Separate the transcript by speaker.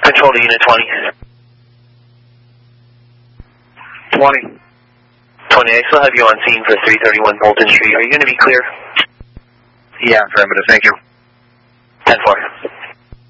Speaker 1: Control to Unit 20.
Speaker 2: 20.
Speaker 1: 20, I still have you on scene for 331 Bolton Street. Are you going to be clear?
Speaker 2: Yeah, affirmative. Thank you.
Speaker 1: 10-4.